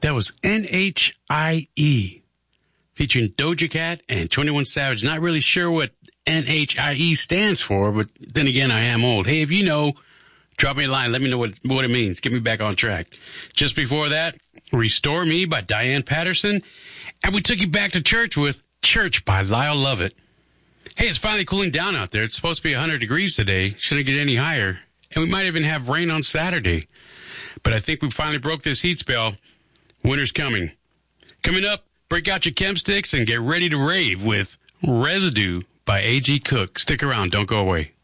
That was NHIE, featuring Doja Cat and 21 Savage. Not really sure what NHIE stands for, but then again, I am old. Hey, if you know, drop me a line. Let me know what it means. Get me back on track. Just before that, Restore Me by Diane Patterson. And we took you back to church with Church by Lyle Lovett. Hey, it's finally cooling down out there. It's supposed to be 100 degrees today. Shouldn't get any higher. And we might even have rain on Saturday. But I think we finally broke this heat spell. Winter's coming. Coming up, break out your chem sticks and get ready to rave with Residue by A.G. Cook. Stick around. Don't go away.